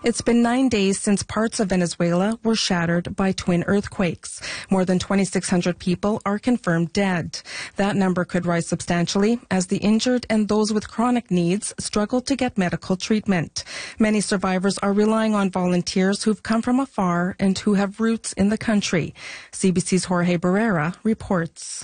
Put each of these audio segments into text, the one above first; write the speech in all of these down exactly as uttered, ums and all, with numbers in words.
It's been nine days since parts of Venezuela were shattered by twin earthquakes. More than twenty-six hundred people are confirmed dead. That number could rise substantially as the injured and those with chronic needs struggle to get medical treatment. Many survivors are relying on volunteers who've come from afar and who have roots in the country. C B C's Jorge Barrera reports.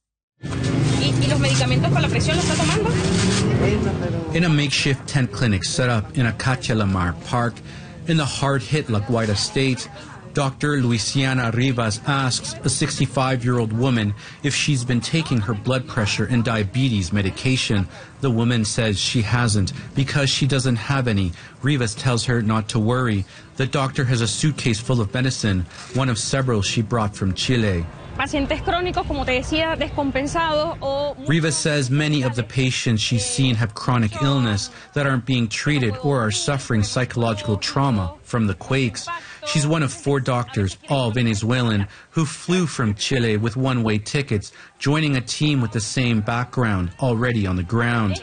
In a makeshift tent clinic set up in Acacia La Mar Park in the hard-hit La Guaira state, Doctor Luisiana Rivas asks a sixty-five-year-old woman if she's been taking her blood pressure and diabetes medication. The woman says she hasn't because she doesn't have any. Rivas tells her not to worry. The doctor has a suitcase full of medicine, one of several she brought from Chile. Rivas says many of the patients she's seen have chronic illness that aren't being treated or are suffering psychological trauma from the quakes. She's one of four doctors, all Venezuelan, who flew from Chile with one-way tickets, joining a team with the same background already on the ground.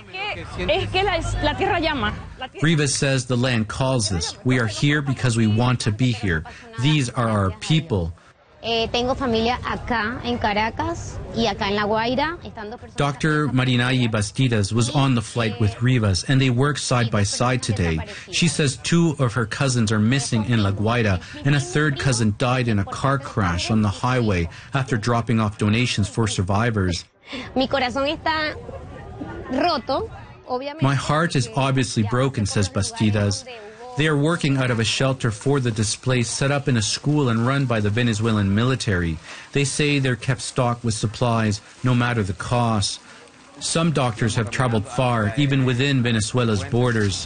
Rivas says the land calls us. We are here because we want to be here. These are our people. Tengo familia acá en Caracas y acá en La Guaira. Doctor Marinayi Bastidas was on the flight with Rivas, and they work side by side today. She says two of her cousins are missing in La Guaira, and a third cousin died in a car crash on the highway after dropping off donations for survivors. Mi corazón está roto. My heart is obviously broken, says Bastidas. They are working out of a shelter for the displaced set up in a school and run by the Venezuelan military. They say they're kept stocked with supplies, no matter the cost. Some doctors have traveled far, even within Venezuela's borders.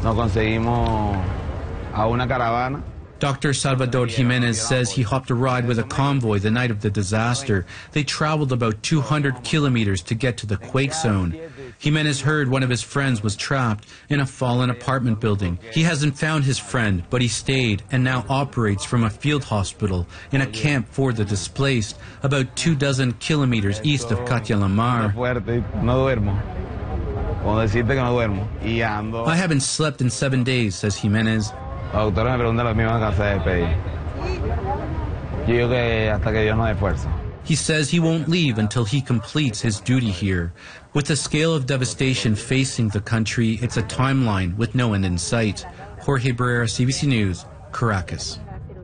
Doctor Salvador Jimenez says he hopped a ride with a convoy the night of the disaster. They traveled about two hundred kilometers to get to the quake zone. Jimenez heard one of his friends was trapped in a fallen apartment building. He hasn't found his friend, but he stayed and now operates from a field hospital in a camp for the displaced, about two dozen kilometers east of Acacia La Mar. I haven't slept in seven days, says Jimenez. He says he won't leave until he completes his duty here. With the scale of devastation facing the country, it's a timeline with no end in sight. Jorge Barrera, C B C News, Caracas.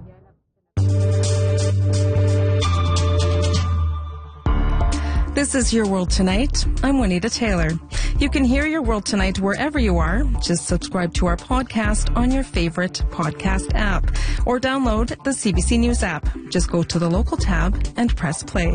This is Your World Tonight. I'm Juanita Taylor. You can hear Your World Tonight wherever you are. Just subscribe to our podcast on your favorite podcast app or download the C B C News app. Just go to the local tab and press play.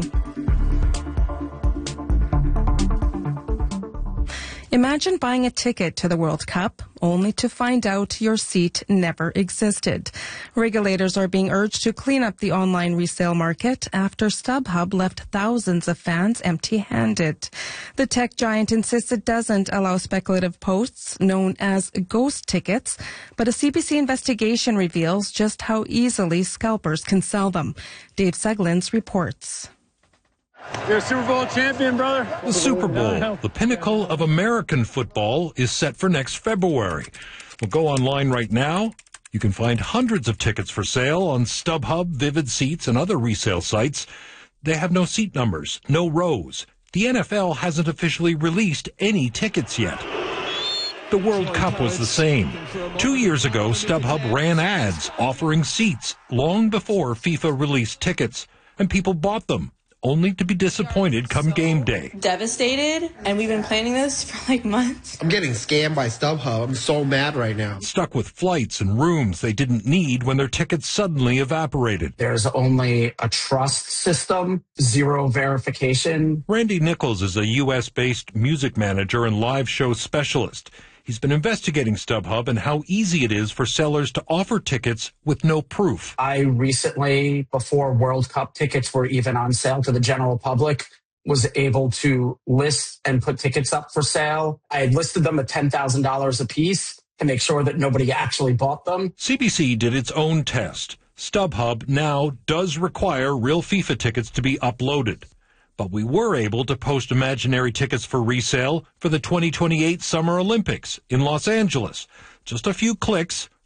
Imagine buying a ticket to the World Cup only to find out your seat never existed. Regulators are being urged to clean up the online resale market after StubHub left thousands of fans empty-handed. The tech giant insists it doesn't allow speculative posts known as ghost tickets, but a C B C investigation reveals just how easily scalpers can sell them. Dave Seglins reports. You're a Super Bowl champion, brother. The Super Bowl, the pinnacle of American football, is set for next February. Well, go online right now. You can find hundreds of tickets for sale on StubHub, Vivid Seats, and other resale sites. They have no seat numbers, no rows. The N F L hasn't officially released any tickets yet. The World Cup was the same. Two years ago, StubHub ran ads offering seats long before FIFA released tickets, and people bought them, only to be disappointed come game day. Devastated, and we've been planning this for like months. I'm getting scammed by StubHub. I'm so mad right now. Stuck with flights and rooms they didn't need when their tickets suddenly evaporated. There's only a trust system, zero verification. Randy Nichols is a U S-based music manager and live show specialist. He's been investigating StubHub and how easy it is for sellers to offer tickets with no proof. I recently, before World Cup tickets were even on sale to the general public, was able to list and put tickets up for sale. I had listed them at ten thousand dollars a piece to make sure that nobody actually bought them. C B C did its own test. StubHub now does require real FIFA tickets to be uploaded. But we were able to post imaginary tickets for resale for the twenty twenty-eight Summer Olympics in Los Angeles. Just a few clicks,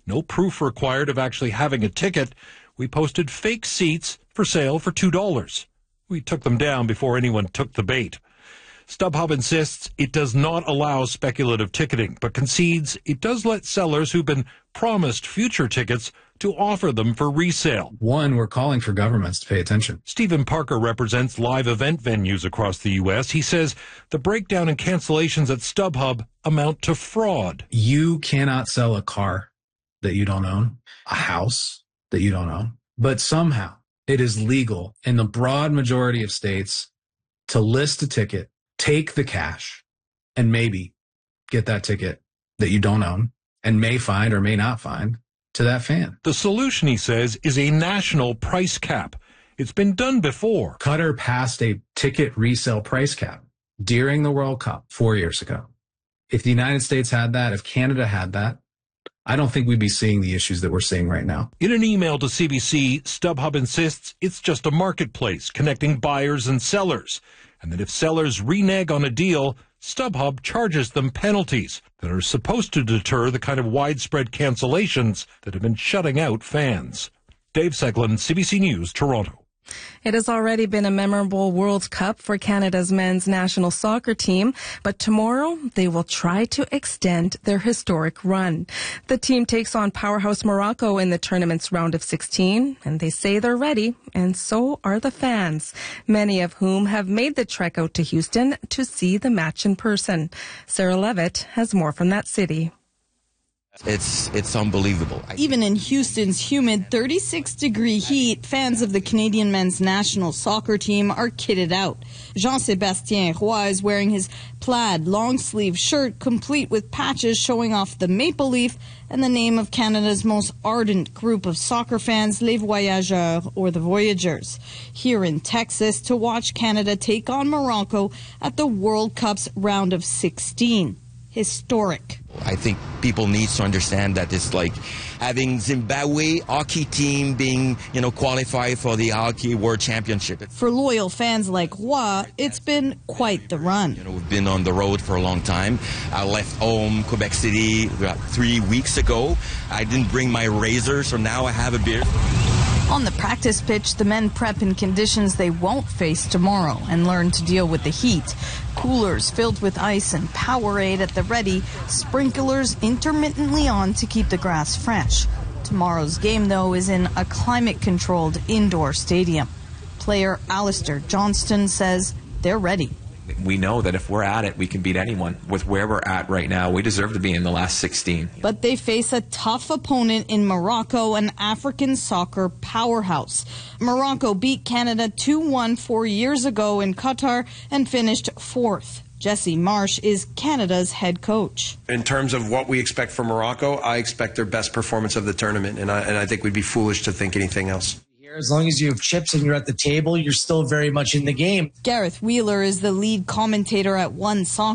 No proof required of actually having a ticket. We posted fake seats for sale for two dollars. We took them down before anyone took the bait. StubHub insists it does not allow speculative ticketing, but concedes it does let sellers who've been promised future tickets to offer them for resale. One, we're calling for governments to pay attention. Stephen Parker represents live event venues across the U S. He says the breakdown in cancellations at StubHub amount to fraud. You cannot sell a car that you don't own, a house that you don't own, but somehow it is legal in the broad majority of states to list a ticket, take the cash, and maybe get that ticket that you don't own and may find or may not find to that fan. The solution, he says, is a national price cap. It's been done before. Qatar passed a ticket resale price cap during the World Cup four years ago. If the United States had that, if Canada had that, I don't think we'd be seeing the issues that we're seeing right now. In an email to C B C, StubHub insists it's just a marketplace connecting buyers and sellers, and that if sellers renege on a deal, StubHub charges them penalties that are supposed to deter the kind of widespread cancellations that have been shutting out fans. Dave Seglin, C B C News, Toronto. It has already been a memorable World Cup for Canada's men's national soccer team, but tomorrow they will try to extend their historic run. The team takes on powerhouse Morocco in the tournament's round of sixteen, and they say they're ready, and so are the fans, many of whom have made the trek out to Houston to see the match in person. Sarah Levitt has more from that city. It's it's unbelievable. Even in Houston's humid thirty-six degree heat, fans of the Canadian men's national soccer team are kitted out. Jean-Sébastien Roy is wearing his plaid long-sleeve shirt, complete with patches showing off the maple leaf and the name of Canada's most ardent group of soccer fans, Les Voyageurs, or the Voyagers, here in Texas to watch Canada take on Morocco at the World Cup's round of sixteen. Historic. I think people need to understand that it's like having Zimbabwe hockey team being, you know, qualified for the Hockey World Championship. For loyal fans like Roy, it's been quite the run. You know, we've been on the road for a long time. I left home, Quebec City, three weeks ago. I didn't bring my razor, so now I have a beer. On the practice pitch, the men prep in conditions they won't face tomorrow and learn to deal with the heat. Coolers filled with ice and Powerade at the ready, sprinklers intermittently on to keep the grass fresh. Tomorrow's game, though, is in a climate-controlled indoor stadium. Player Alistair Johnston says they're ready. We know that if we're at it, we can beat anyone. With where we're at right now, we deserve to be in the last sixteen. But they face a tough opponent in Morocco, an African soccer powerhouse. Morocco beat Canada two one four years ago in Qatar and finished fourth. Jesse Marsh is Canada's head coach. In terms of what we expect from Morocco, I expect their best performance of the tournament, and I, and I think we'd be foolish to think anything else. As long as you have chips and you're at the table, you're still very much in the game. Gareth Wheeler is the lead commentator at One Soccer.